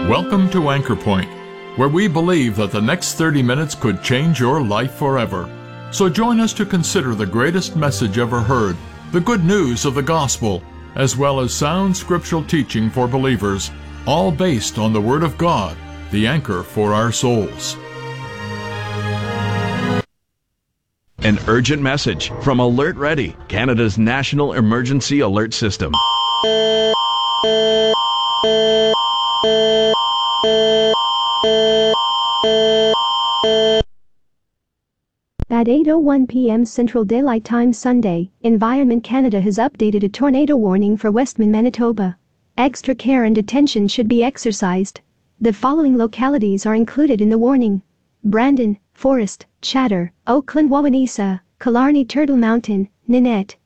Welcome to Anchor Point, where we believe that the next 30 minutes could change your life forever. So join us to consider the greatest message ever heard, the good news of the gospel, as well as sound scriptural teaching for believers, all based on the Word of God, the anchor for our souls. An urgent message from Alert Ready, Canada's national emergency alert system. At 8:01 p.m. Central Daylight Time Sunday, Environment Canada has updated a tornado warning for Westman, Manitoba. Extra care and attention should be exercised. The following localities are included in the warning: Brandon, Forest, Chatter, Oakland, Wawanesa, Killarney, Turtle Mountain, Nanette,